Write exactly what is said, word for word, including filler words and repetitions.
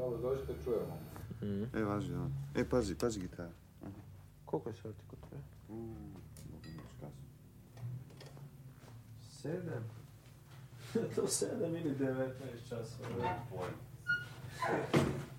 Dobro, dođite, čujemo. Mm. E, važi, da. E, pazi, pazi gitara. Aha. Koliko je sati kod tebe? Uuu, mogu noć kasno. Sedam? To sedam ili devetnaest časova. Pojma.